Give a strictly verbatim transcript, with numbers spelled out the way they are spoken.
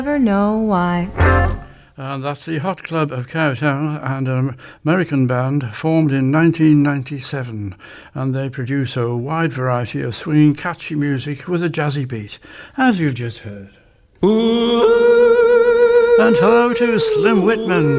never know why. And that's the Hot Club of Cowtown, and an American band formed in nineteen ninety-seven, and they produce a wide variety of swinging, catchy music with a jazzy beat, as you've just heard. Ooh. And hello to Slim Whitman.